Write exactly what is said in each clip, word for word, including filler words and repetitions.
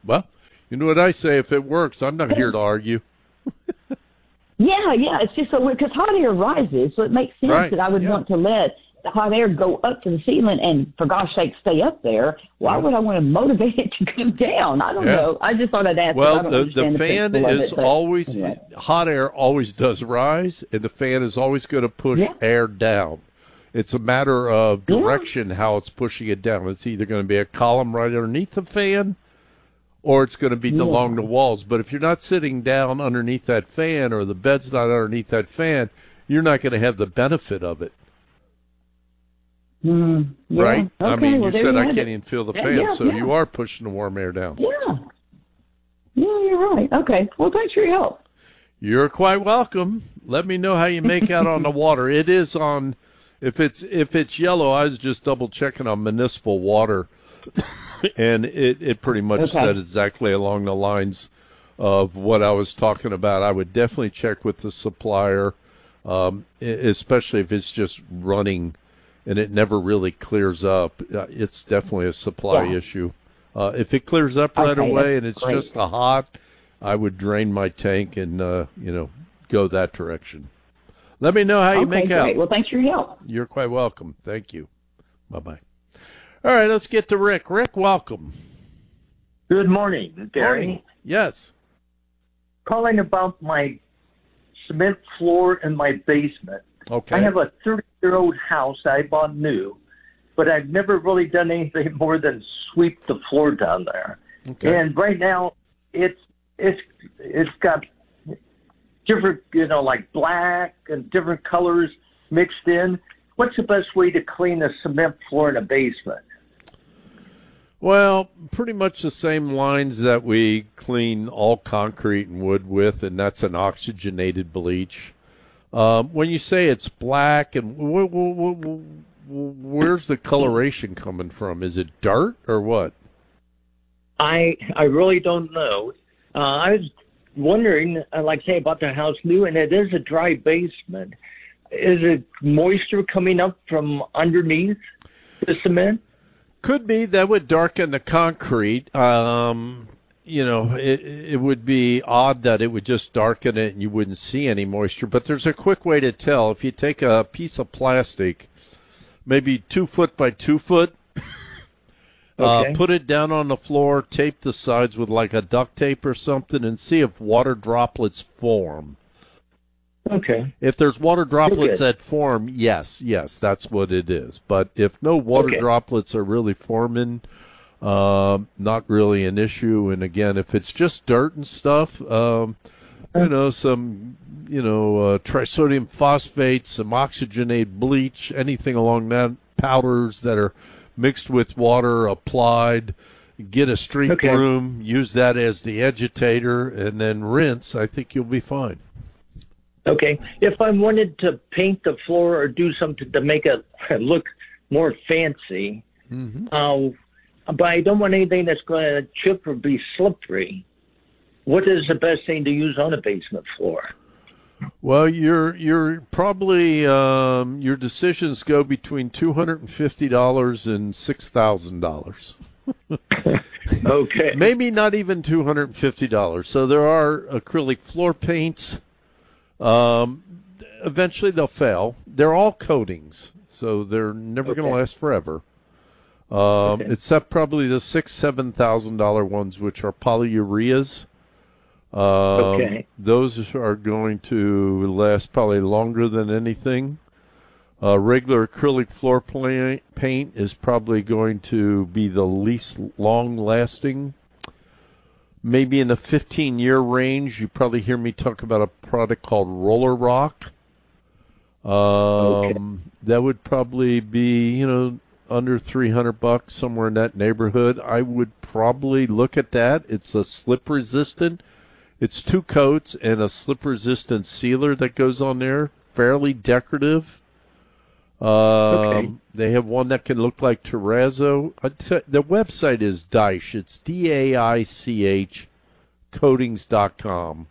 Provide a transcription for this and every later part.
Well, you know what I say, if it works, I'm not here to argue. Yeah, yeah, it's just so because hot air rises, so it makes sense Right, that I would yeah. want to let the hot air go up to the ceiling and, for gosh sake, stay up there. Why Yeah. would I want to motivate it to come down? I don't Yeah. know. I just thought I'd ask. Well, I don't the, the understand the fan principle of is it, but always, anyway. hot air always does rise, and the fan is always going to push Yeah. air down. It's a matter of Yeah. direction, how it's pushing it down. It's either going to be a column right underneath the fan, or it's going to be Yeah. along the walls. But if you're not sitting down underneath that fan, or the bed's not underneath that fan, you're not going to have the benefit of it. Mm, yeah. Right? I Okay, mean, well, you there said you I have can't it. even feel the Yeah, fan, yeah, so yeah. you are pushing the warm air down. Yeah. Yeah, you're right. Okay. Well, thanks for your help. You're quite welcome. Let me know how you make out on the water. It is on, if it's if it's yellow, I was just double checking on municipal water, and it, it pretty much Okay. said exactly along the lines of what I was talking about. I would definitely check with the supplier, um, e- especially if it's just running and it never really clears up. Uh, It's definitely a supply Yeah. issue. Uh, if it clears up right Okay, away that's and it's great. just a hot, I would drain my tank and, uh, you know, go that direction. Let me know how you Okay, make great. out. Well, thanks for your help. You're quite welcome. Thank you. Bye-bye. All right, let's get to Rick. Rick, welcome. Good morning, Gary. Morning. Yes. Calling about my cement floor in my basement. Okay. I have a thirty-year-old house I bought new, but I've never really done anything more than sweep the floor down there. Okay. And right now, it's it's it's got different, you know, like black and different colors mixed in. What's the best way to clean a cement floor in a basement? Well, pretty much the same lines that we clean all concrete and wood with, and that's an oxygenated bleach. Um, when you say it's black, and wh- wh- wh- wh- where's the coloration coming from? Is it dirt or what? I I really don't know. Uh, I was wondering, uh, like say, about the house new, and it is a dry basement. Is it moisture coming up from underneath the cement? Could be. That would darken the concrete. Um, you know, it it would be odd that it would just darken it and you wouldn't see any moisture. But there's a quick way to tell. If you take a piece of plastic, maybe two foot by two foot, Okay. uh, put it down on the floor, tape the sides with like a duct tape or something, and see if water droplets form. Okay. If there's water droplets Okay. that form, yes, yes, that's what it is. But if no water Okay. droplets are really forming, um, not really an issue. And again, if it's just dirt and stuff, um, you know, some, you know, uh, trisodium phosphate, some oxygenated bleach, anything along that, powders that are mixed with water applied, get a street Okay. broom, use that as the agitator, and then rinse. I think you'll be fine. Okay. If I wanted to paint the floor or do something to make it look more fancy, Mm-hmm. uh, but I don't want anything that's going to chip or be slippery, what is the best thing to use on a basement floor? Well, you're you're probably um, your decisions go between two hundred and fifty dollars and six thousand dollars. Okay. Maybe not even two hundred and fifty dollars. So there are acrylic floor paints. Um, eventually they'll fail. They're all coatings, so they're never going Okay. to last forever. Um, Okay. Except probably the six seven thousand dollar ones, which are polyureas. Um, Okay. Those are going to last probably longer than anything. Uh, regular acrylic floor pla- paint is probably going to be the least long-lasting. Maybe in the fifteen-year range, you probably hear me talk about a product called Roller Rock. Um, Okay. That would probably be, you know, under three hundred bucks, somewhere in that neighborhood. I would probably look at that. It's a slip-resistant. It's two coats and a slip-resistant sealer that goes on there. Fairly decorative. Um, Okay. They have one that can look like terrazzo. I te- the website is Daich. It's D A I C H coatings dot com.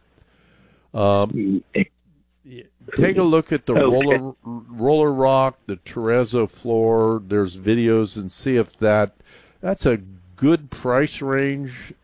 Um, take a look at the Okay. roller roller rock, the terrazzo floor. There's videos and see if that that's a good price range.